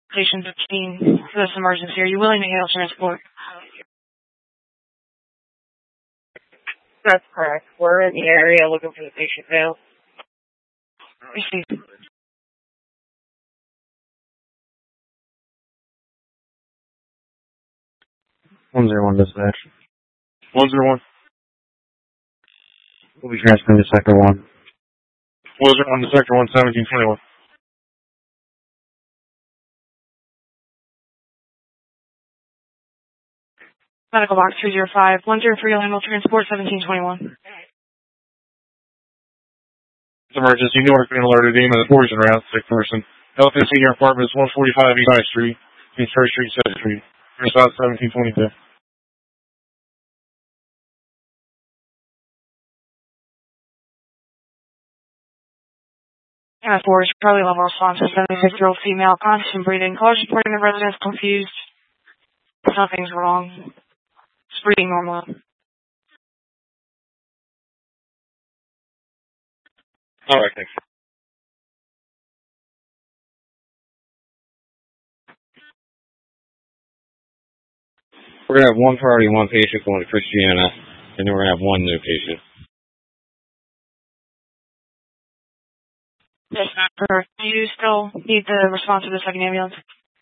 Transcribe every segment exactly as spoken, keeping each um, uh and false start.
Station fifteen for this emergency. Are you willing to hail transport? That's correct. We're in the area looking for the patient now. Received. one zero one dispatch. one zero one. We'll be transferring to sector one. one zero one to sector one, seventeen twenty-one. Medical box three zero five, one zero three Orlando Transport, seventeen twenty-one. It's emergency. Newark being alerted. Aim at the poison route. Sick person. Health and Senior Apartments, one forty-five East High Street. East Church Street, seventh Street. South seventeen twenty-two. M F four is Charlie level response to seventy-six-year-old female, conscious and breathing. Call is reporting the residents confused. Nothing's wrong. It's breathing normal. All right, thanks. We're going to have one priority, one patient going to Christiana, and then we're going to have one new patient. Yes, sir. Do you still need the response of the second ambulance?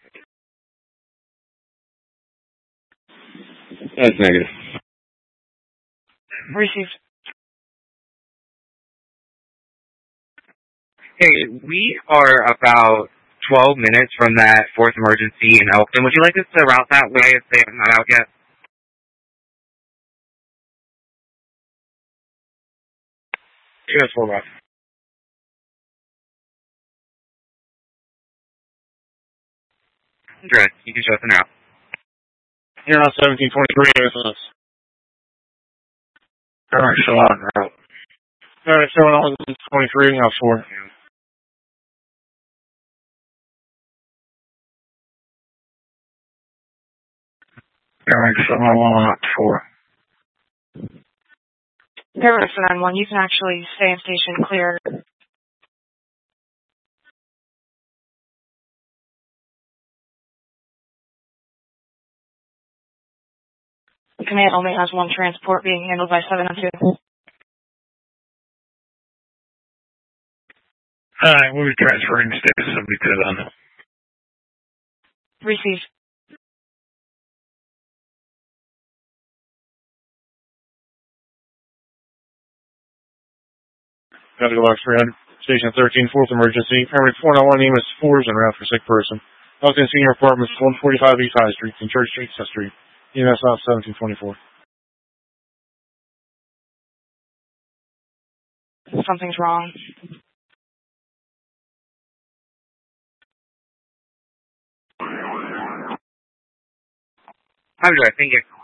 That's negative. Received. Hey, we are about twelve minutes from that fourth emergency in Elkton. Would you like us to route that way if they have not out yet? Yes, four left. Dress, you can show us an out. Here on seventeen twenty-three, A S S. All right, so on route. All right, so on twenty-three, now four. All right, so on four. Paramedics for nine one, you can actually stay in station clear. Command only has one transport being handled by seven oh two. Alright, we'll be transferring to station seventy-two then. Received. Medical box three hundred. Station thirteen, fourth emergency. Paramedic four nine one, EMS four is en route for sick person. Health and Senior Apartments, one forty-five East High Street, and Church Street, South Street. E M S off seventeen twenty-four. Something's wrong. How do I think it's